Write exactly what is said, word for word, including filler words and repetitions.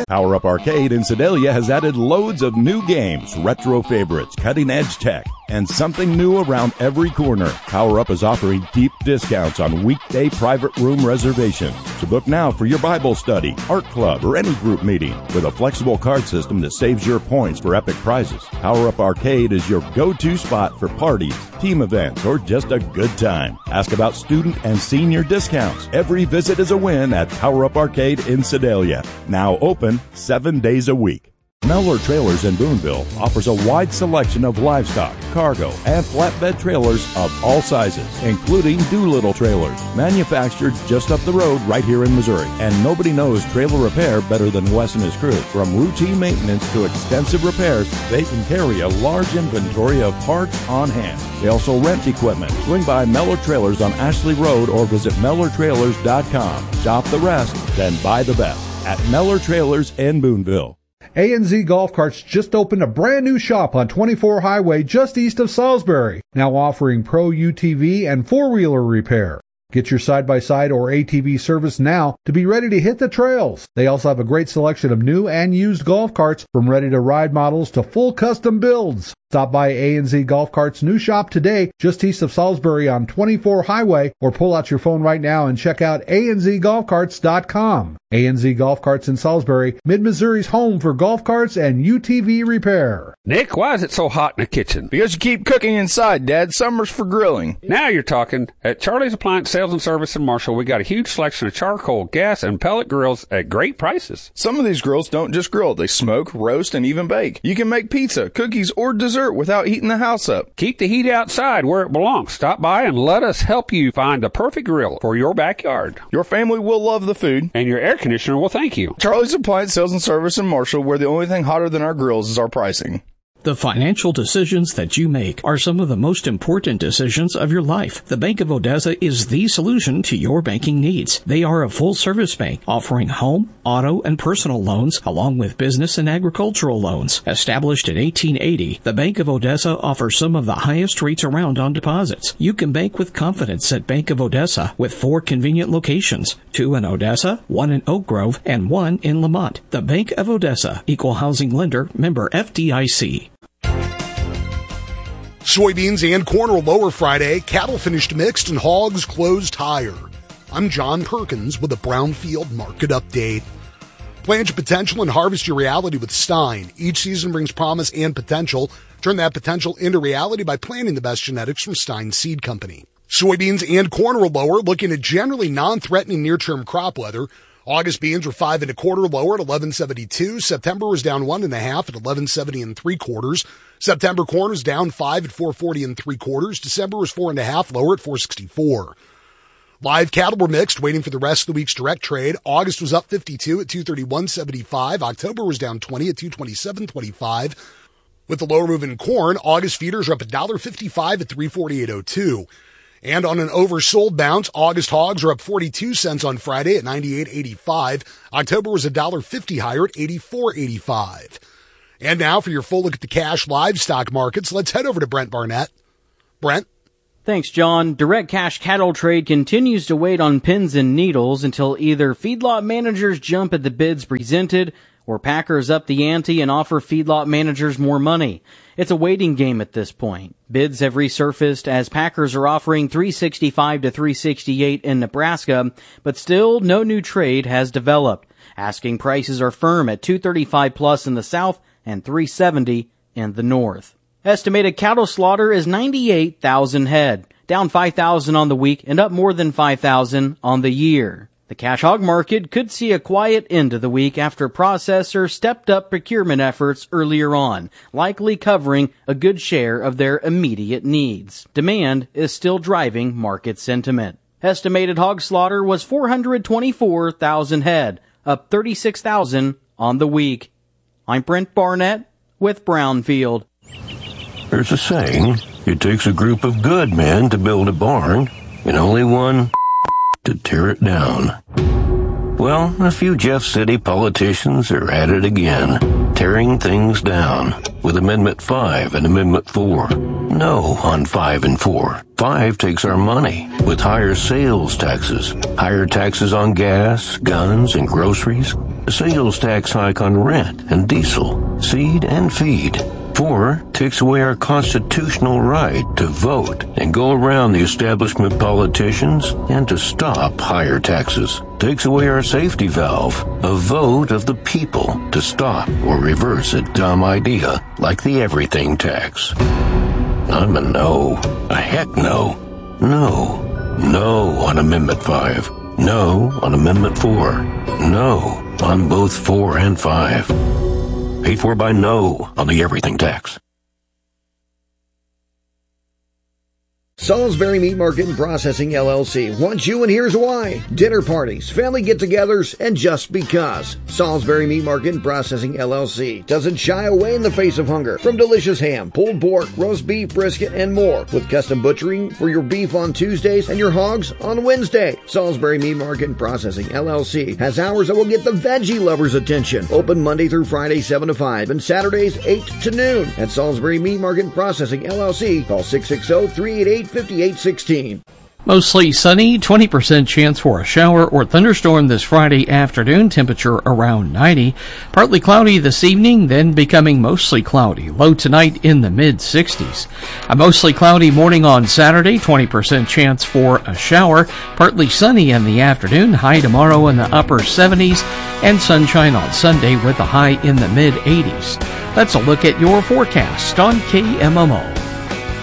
Power Up Arcade in Sedalia has added loads of new games, retro favorites, cutting-edge tech, and something new around every corner. Power Up is offering deep discounts on weekday private room reservations. So book now for your Bible study, art club, or any group meeting with a flexible card system that saves your points for epic prizes. Power Up Arcade is your go-to spot for parties, team events, or just a good time. Ask about student and senior discounts. Every visit is a win at Power Up Arcade in Sedalia. Now open seven days a week. Mellor Trailers in Boonville offers a wide selection of livestock, cargo, and flatbed trailers of all sizes, including Doolittle trailers, manufactured just up the road right here in Missouri. And nobody knows trailer repair better than Wes and his crew. From routine maintenance to extensive repairs, they can carry a large inventory of parts on hand. They also rent equipment. Swing by Mellor Trailers on Ashley Road or visit Mellor Trailers dot com. Shop the rest, then buy the best at Mellor Trailers in Boonville. A and Z Golf Carts just opened a brand new shop on twenty-four Highway just east of Salisbury, now offering Pro U T V and four-wheeler repair. Get your side-by-side or A T V service now to be ready to hit the trails. They also have a great selection of new and used golf carts, from ready-to-ride models to full custom builds. Stop by A and Z Golf Carts' new shop today, just east of Salisbury on twenty-four Highway, or pull out your phone right now and check out A and Z golf carts dot com. A and Z Golf Carts in Salisbury, Mid-Missouri's home for golf carts and U T V repair. Nick, why is it so hot in the kitchen? Because you keep cooking inside, Dad. Summer's for grilling. Now you're talking. At Charlie's Appliance Sales and Service in Marshall, we got a huge selection of charcoal, gas, and pellet grills at great prices. Some of these grills don't just grill. They smoke, roast, and even bake. You can make pizza, cookies, or dessert without heating the house up. Keep the heat outside where it belongs. Stop by and let us help you find the perfect grill for your backyard. Your family will love the food. And your air conditioner will thank you. Charlie's Appliance Sales and Service in Marshall, where the only thing hotter than our grills is our pricing. The financial decisions that you make are some of the most important decisions of your life. The Bank of Odessa is the solution to your banking needs. They are a full-service bank offering home, auto, and personal loans, along with business and agricultural loans. Established in eighteen eighty, the Bank of Odessa offers some of the highest rates around on deposits. You can bank with confidence at Bank of Odessa with four convenient locations, two in Odessa, one in Oak Grove, and one in Lamont. The Bank of Odessa, Equal Housing Lender, member F D I C. Soybeans and corn are lower Friday. Cattle finished mixed and hogs closed higher. I'm John Perkins with a Brownfield Market Update. Plant your potential and harvest your reality with Stein. Each season brings promise and potential. Turn that potential into reality by planting the best genetics from Stein Seed Company. Soybeans and corn were lower, looking at generally non-threatening near-term crop weather. August beans were five and a quarter lower at eleven seventy-two. September was down one and a half at eleven seventy and three quarters. September corn was down five at four forty and three quarters. December was four and a half lower at four sixty-four. Live cattle were mixed, waiting for the rest of the week's direct trade. August was up fifty-two at two thirty-one seventy-five. October was down twenty at two twenty-seven twenty-five. With the lower move in corn, August feeders are up one dollar fifty-five at three forty-eight oh two. And on an oversold bounce, August hogs are up forty-two cents on Friday at ninety-eight eighty-five. October was one dollar fifty higher at eighty-four eighty-five. And now for your full look at the cash livestock markets, let's head over to Brent Barnett. Brent? Thanks, John. Direct cash cattle trade continues to wait on pins and needles until either feedlot managers jump at the bids presented or packers up the ante and offer feedlot managers more money. It's a waiting game at this point. Bids have resurfaced as packers are offering three sixty-five to three sixty-eight in Nebraska, but still no new trade has developed. Asking prices are firm at two thirty-five plus in the south and three seventy in the north. Estimated cattle slaughter is ninety-eight thousand head, down five thousand on the week and up more than five thousand on the year. The cash hog market could see a quiet end of the week after processors stepped up procurement efforts earlier on, likely covering a good share of their immediate needs. Demand is still driving market sentiment. Estimated hog slaughter was four hundred twenty-four thousand head, up thirty-six thousand on the week. I'm Brent Barnett with Brownfield. There's a saying, it takes a group of good men to build a barn, and only one to tear it down. Well, a few Jeff City politicians are at it again, tearing things down with Amendment five and Amendment four. No on five and four. five takes our money with higher sales taxes, higher taxes on gas, guns, and groceries, a sales tax hike on rent and diesel, seed, and feed. four takes away our constitutional right to vote and go around the establishment politicians and to stop higher taxes. Takes away our safety valve, a vote of the people to stop or reverse a dumb idea like the everything tax. I'm a no. A heck no. No. No on Amendment five. No on Amendment four. No on both four and five. Paid for by no on the everything tax. Salisbury Meat Market and Processing, L L C wants you, and here's why. Dinner parties, family get-togethers, and just because. Salisbury Meat Market and Processing, L L C doesn't shy away in the face of hunger. From delicious ham, pulled pork, roast beef, brisket, and more. With custom butchering for your beef on Tuesdays and your hogs on Wednesday. Salisbury Meat Market and Processing, L L C has hours that will get the veggie lovers' attention. Open Monday through Friday, seven to five, and Saturdays, eight to noon. At Salisbury Meat Market and Processing, L L C, call six six zero, three eight eight, five eight one six. Mostly sunny, twenty percent chance for a shower or thunderstorm this Friday afternoon, temperature around ninety. Partly cloudy this evening, then becoming mostly cloudy. Low tonight in the mid sixties. A mostly cloudy morning on Saturday, twenty percent chance for a shower. Partly sunny in the afternoon, high tomorrow in the upper seventies, and sunshine on Sunday with a high in the mid eighties. That's a look at your forecast on K M M O.